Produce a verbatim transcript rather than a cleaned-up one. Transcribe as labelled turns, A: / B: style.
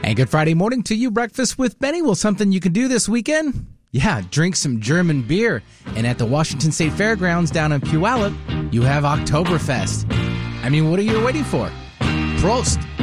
A: And good Friday morning to you. Breakfast with Benny. Well, something you can do this weekend? Yeah, drink some German beer. And at the Washington State Fairgrounds down in Puyallup, you have Oktoberfest. I mean, what are you waiting for? Prost!